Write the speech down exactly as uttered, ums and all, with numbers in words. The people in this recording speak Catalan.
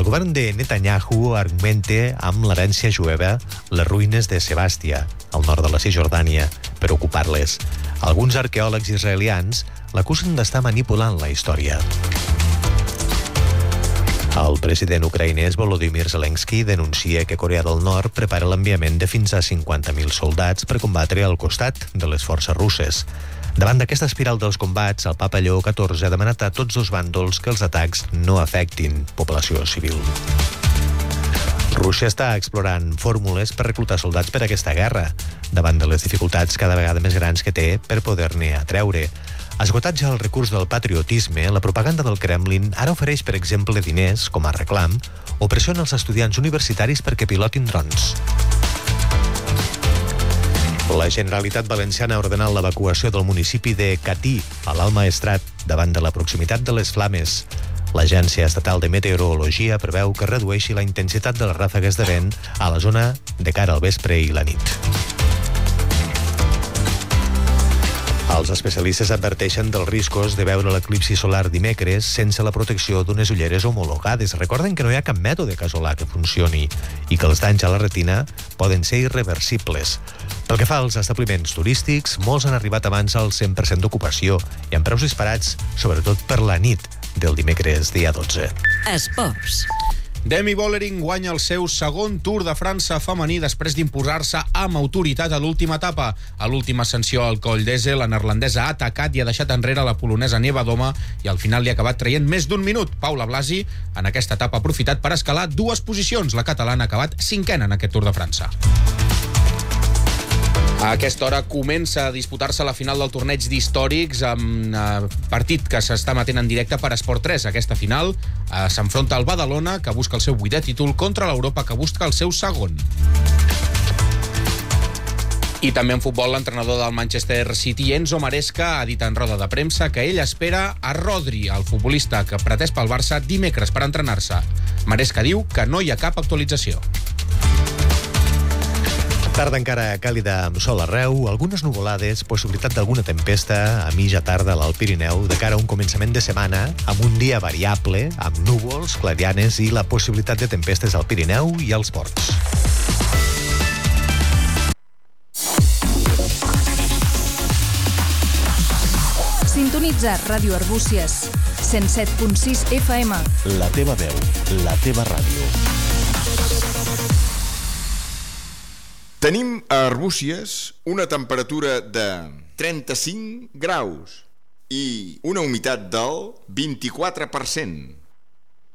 El govern de Netanyahu argumenta amb l'herència jueva les ruïnes de Sebàstia, al nord de la Cisjordània, per ocupar-les. Alguns arqueòlegs israelians l'acusen d'estar manipulant la història. El president ucraïnès Volodymyr Zelensky denuncia que Corea del Nord prepara l'enviament de fins a cinquanta mil soldats per combatre al costat de les forces russes. Davant d'aquesta espiral dels combats, el papa Lleó catorze ha demanat a tots dos bàndols que els atacs no afectin població civil. Rússia està explorant fórmules per reclutar soldats per a aquesta guerra, davant de les dificultats cada vegada més grans que té per poder-ne atreure. Esgotat ja el recurs del patriotisme, la propaganda del Kremlin ara ofereix, per exemple, diners, com a reclam, o pressiona els estudiants universitaris perquè pilotin drons. La Generalitat Valenciana ha ordenat l'evacuació del municipi de Catí, a l'Alt Maestrat, davant de la proximitat de les flames. L'Agència Estatal de Meteorologia preveu que redueixi la intensitat de les ràfegues de vent a la zona de cara al vespre i la nit. Els especialistes adverteixen dels riscos de veure l'eclipsi solar dimecres sense la protecció d'unes ulleres homologades. Recorden que no hi ha cap mètode casolà que funcioni i que els danys a la retina poden ser irreversibles. Pel que fa als establiments turístics, molts han arribat abans al cent per cent d'ocupació i amb preus disparats, sobretot per la nit del dimecres dia dotze. Esports. Demi Vollering guanya el seu segon Tour de França femení després d'imposar-se amb autoritat a l'última etapa. A l'última ascensió al Coll d'Esel, la neerlandesa ha atacat i ha deixat enrere la polonesa Neva Doma i al final li ha acabat traient més d'un minut. Paula Blasi, en aquesta etapa, ha aprofitat per escalar dues posicions. La catalana ha acabat cinquena en aquest Tour de França. A aquesta hora comença a disputar-se la final del torneig d'històrics amb eh, partit que s'està emetent en directe per Esport tres. Aquesta final eh, s'enfronta al Badalona, que busca el seu vuitè títol, contra l'Europa, que busca el seu segon. I també en futbol, l'entrenador del Manchester City, Enzo Maresca, ha dit en roda de premsa que ell espera a Rodri, el futbolista que pretès pel Barça, dimecres per entrenar-se. Maresca diu que no hi ha cap actualització. Tarda encara càlida amb sol arreu, algunes nuvolades, possibilitat d'alguna tempesta a mitja tarda a l'Alt Pirineu de cara a un començament de setmana amb un dia variable, amb núvols, clarianes i la possibilitat de tempestes al Pirineu i als ports. Sintonitza Ràdio Arbúcies, cent set punt sis F M. La teva veu, la teva ràdio. Tenim a Arbúcies una temperatura de trenta-cinc graus i una humitat del vint-i-quatre per cent.